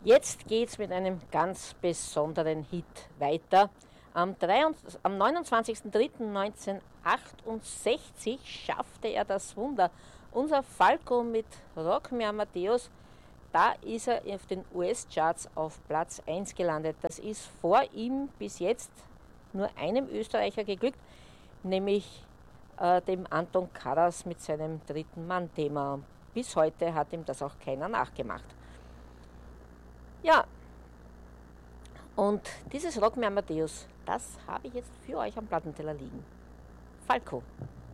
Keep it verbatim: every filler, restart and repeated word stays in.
Jetzt geht's mit einem ganz besonderen Hit weiter. Am, dreiundzwanzigsten am neunundzwanzigsten dritten neunzehnhundertachtundsechzig schaffte er das Wunder. Unser Falco mit Rock Me Amadeus, da ist er auf den U S-Charts auf Platz eins gelandet. Das ist vor ihm bis jetzt nur einem Österreicher geglückt, nämlich äh, dem Anton Karas mit seinem dritten Mann-Thema. Bis heute hat ihm das auch keiner nachgemacht. Ja, und dieses Rock Me Amadeus, das habe ich jetzt für euch am Plattenteller liegen. Falco.